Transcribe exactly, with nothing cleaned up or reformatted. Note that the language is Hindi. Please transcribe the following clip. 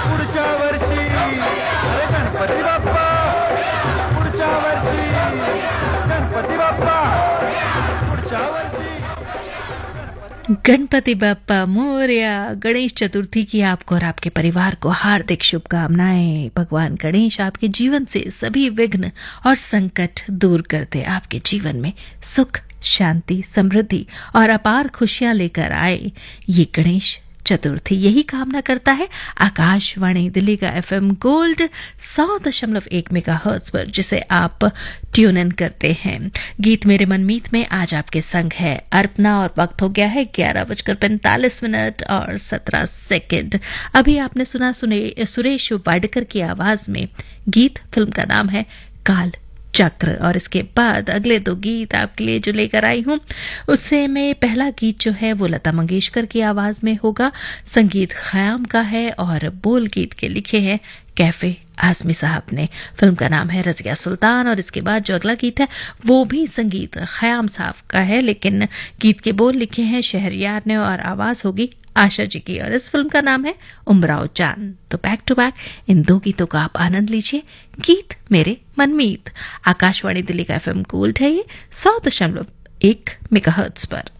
पुढच्या वर्षी अरे गणपती बाप्पा पुढच्या वर्षी गणपती बाप्पा पुढच्या वर्षी गणपति बप्पा मोरया। गणेश चतुर्थी की आपको और आपके परिवार को हार्दिक शुभकामनाएं। भगवान गणेश आपके जीवन से सभी विघ्न और संकट दूर करते, आपके जीवन में सुख, शांति, समृद्धि और अपार खुशियां लेकर आए। ये गणेश चतुर्थी यही कामना करता है आकाशवाणी दिल्ली का एफएम गोल्ड सौ दशमलव एक मेगा हर्ट्ज पर, जिसे आप ट्यून इन करते हैं। गीत मेरे मनमीत में आज आपके संग है अर्पणा और वक्त हो गया है ग्यारह बजकर पैंतालीस मिनट और सत्रह सेकेंड। अभी आपने सुना सुने सुरेश वाडकर की आवाज में गीत, फिल्म का नाम है काल चक्र। और इसके बाद अगले दो गीत आपके लिए जो लेकर आई हूं, उससे में पहला गीत जो है वो लता मंगेशकर की आवाज में होगा। संगीत खयाम का है और बोल गीत के लिखे हैं कैफे आजमी साहब ने। फिल्म का नाम है रजिया सुल्तान। और इसके बाद जो अगला गीत है वो भी संगीत खयाम साहब का है, लेकिन गीत के बोल लिखे हैं शहरयार ने और आवाज होगी आशा जी की। और इस फिल्म का नाम है उमराव जान। तो बैक टू बैक इन दो गीतों का आप आनंद लीजिए। गीत मेरे मनमीत, आकाशवाणी दिल्ली का एफएम गोल्ड है ये सौ दशमलव एक मेगाहर्ट्ज पर।